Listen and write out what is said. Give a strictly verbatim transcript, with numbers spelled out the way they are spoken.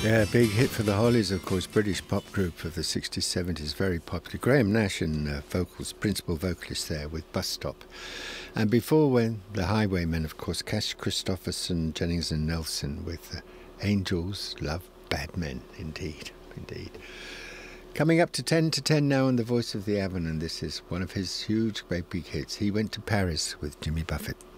Yeah, big hit for the Hollies, of course, British pop group of the sixties, seventies, very popular. Graham Nash and uh, vocals, principal vocalist there with Bus Stop. And before when the Highwaymen, of course, Cash Christopherson, Jennings and Nelson with uh, Angels Love Bad Men, indeed, indeed. Coming up to ten to ten now on The Voice of the Avon, and this is one of his huge, great big hits. He Went to Paris with Jimmy Buffett.